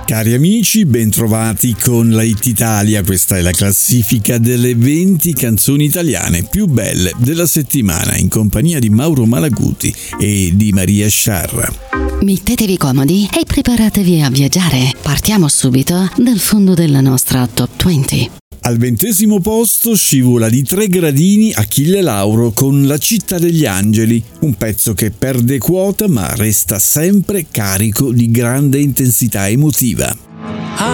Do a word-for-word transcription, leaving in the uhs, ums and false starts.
Cari amici, bentrovati con la Hit Italia. Questa è la classifica delle venti canzoni italiane più belle della settimana, in compagnia di Mauro Malaguti e di Maria Sciarra. Mettetevi comodi e preparatevi a viaggiare. Partiamo subito dal fondo della nostra top venti. Al ventesimo posto scivola di tre gradini Achille Lauro con La città degli angeli, un pezzo che perde quota ma resta sempre carico di grande intensità emotiva.